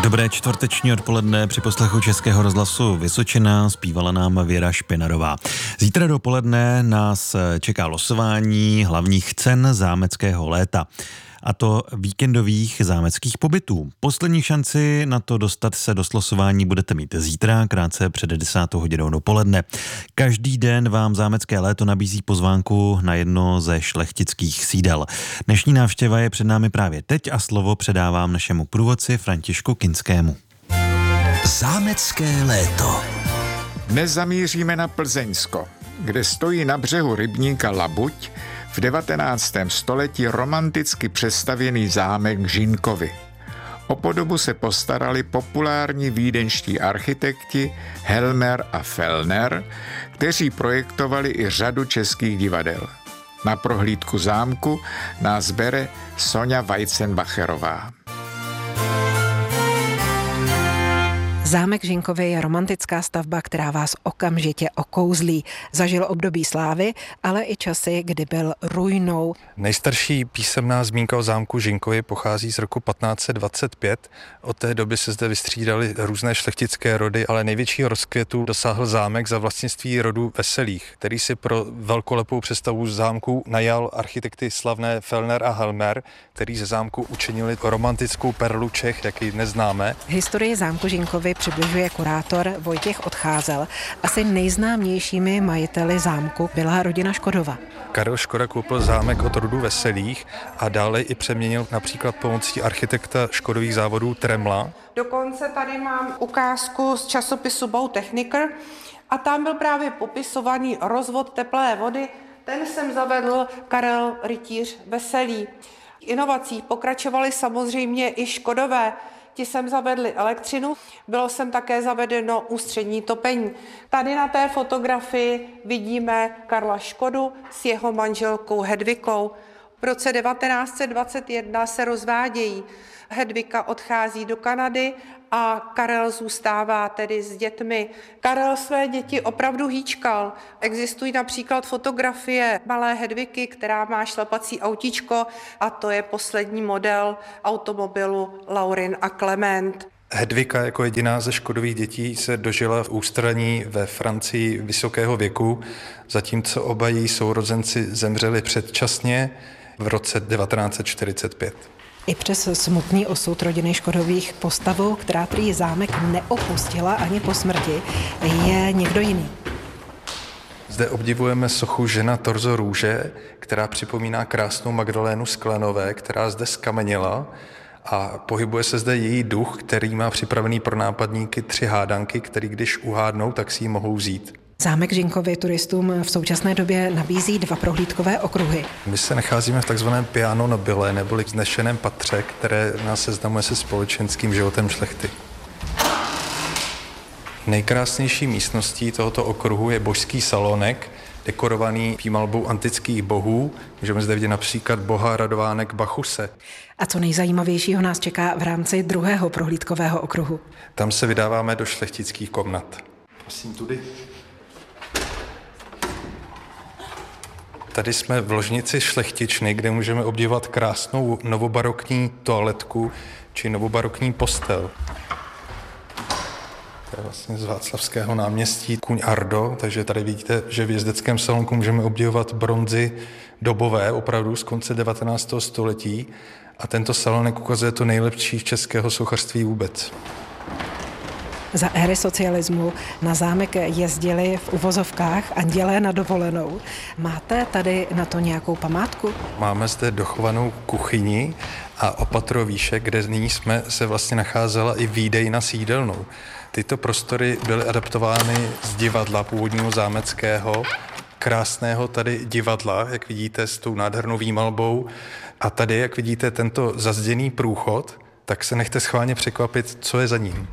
Dobré čtvrteční odpoledne při poslechu Českého rozhlasu Vysočina, zpívala nám Věra Špinarová. Zítra dopoledne nás čeká losování hlavních cen zámeckého léta. A to víkendových zámeckých pobytů. Poslední šanci na to dostat se do slosování budete mít zítra, krátce před 10. hodinou dopoledne. Každý den vám zámecké léto nabízí pozvánku na jedno ze šlechtických sídel. Dnešní návštěva je před námi právě teď a slovo předávám našemu průvodci Františku Kinskému. Zámecké léto. Dnes zamíříme na Plzeňsko, kde stojí na břehu rybníka Labuť v 19. století romanticky přestavěný zámek Žínkovy. O podobu se postarali populární vídeňští architekti Helmer a Fellner, kteří projektovali i řadu českých divadel. Na prohlídku zámku nás bere Sonja Weizenbacherová. Zámek Žínkovy je romantická stavba, která vás okamžitě okouzlí. Zažil období slávy, ale i časy, kdy byl ruinou. Nejstarší písemná zmínka o zámku Žínkovy pochází z roku 1525. Od té doby se zde vystřídaly různé šlechtické rody, ale největšího rozkvětu dosáhl zámek za vlastnictví rodu Veselých, který si pro velkolepou přestavu zámku najal architekty slavné Fellner a Helmer, který ze zámku učinili romantickou perlu Čech, jak ji dnes známe. Historii zámku Žínkovy přibližuje kurátor Vojtěch Odcházel. Asi nejznámějšími majiteli zámku byla rodina Škodova. Karel Škoda koupil zámek od rodu Veselých a dále i přeměnil například pomocí architekta Škodových závodů Tremla. Dokonce tady mám ukázku z časopisu Bautechniker a tam byl právě popisovaný rozvod teplé vody. Ten jsem zavedl Karel Rytíř Veselý. Inovací pokračovaly samozřejmě i Škodové. Ti sem zavedli elektřinu, bylo sem také zavedeno ústřední topení. Tady na té fotografii vidíme Karla Škodu s jeho manželkou Hedvikou. V roce 1921 se rozvádějí. Hedvika odchází do Kanady a Karel zůstává tedy s dětmi. Karel své děti opravdu hýčkal. Existují například fotografie malé Hedviky, která má šlapací autíčko a to je poslední model automobilu Laurin a Clement. Hedvika jako jediná ze Škodových dětí se dožila v ústraní ve Francii vysokého věku, zatímco oba její sourozenci zemřeli předčasně v roce 1945. I přes smutný osud rodiny Škodových postavou, která prý zámek neopustila ani po smrti, je někdo jiný. Zde obdivujeme sochu Žena torzo růže, která připomíná krásnou Magdalénu z Klenové, která zde skameněla a pohybuje se zde její duch, který má připravený pro nápadníky 3 hádanky, který když uhádnou, tak si ji mohou vzít. Zámek Žínkovy turistům v současné době nabízí 2 prohlídkové okruhy. My se nacházíme v takzvaném piano nobile, neboli vznešeném patře, které nás seznamuje se společenským životem šlechty. Nejkrásnější místností tohoto okruhu je božský salonek, dekorovaný výmalbou antických bohů. Můžeme zde vidět například boha Radovánek Bachuse. A co nejzajímavějšího nás čeká v rámci 2. prohlídkového okruhu? Tam se vydáváme do šlechtických komnat. Prosím, tudy. Tady jsme v ložnici šlechtičny, kde můžeme obdivovat krásnou novobarokní toaletku či novobarokní postel. To je vlastně z Václavského náměstí Kůň Ardo, takže tady vidíte, že v jezdeckém salonku můžeme obdivovat bronzy dobové, opravdu z konce 19. století a tento salonek ukazuje to nejlepší českého sochařství vůbec. Za éry socialismu na zámek jezdili v uvozovkách andělé na dovolenou. Máte tady na to nějakou památku? Máme zde dochovanou kuchyni a opatrovýšek, kde nyní jsme se vlastně nacházela i výdejna s jídelnou. Tyto prostory byly adaptovány z divadla původního zámeckého, krásného tady divadla, jak vidíte, s tou nádhernou výmalbou. A tady, jak vidíte, tento zazděný průchod, tak se nechte schválně překvapit, co je za ním.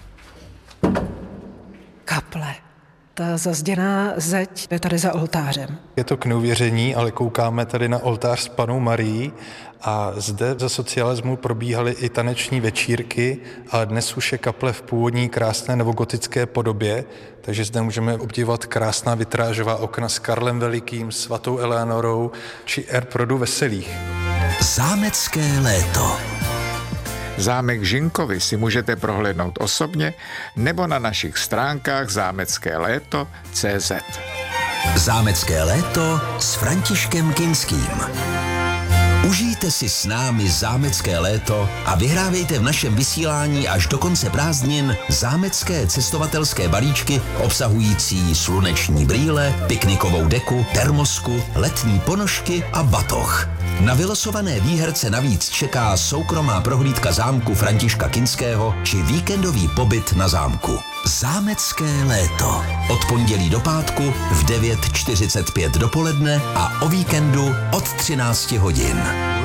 Kaple. Ta zazděná zeď je tady za oltářem. Je to k neuvěření, ale koukáme tady na oltář s Pannou Marií a zde za socialismu probíhaly i taneční večírky, ale dnes už je kaple v původní krásné novogotické podobě, takže zde můžeme obdivovat krásná vitrážová okna s Karlem Velikým, svatou Eleanorou či rodu Veselých. Zámecké léto. Zámek Žinkovy si můžete prohlédnout osobně nebo na našich stránkách zámeckéléto.cz. Zámecké léto s Františkem Kinským. Užijte si s námi zámecké léto a vyhrávejte v našem vysílání až do konce prázdnin zámecké cestovatelské balíčky obsahující sluneční brýle, piknikovou deku, termosku, letní ponožky a batoh. Na vylosované výherce navíc čeká soukromá prohlídka zámku Františka Kinského či víkendový pobyt na zámku. Zámecké léto. Od pondělí do pátku v 9:45 dopoledne a o víkendu od 13 hodin.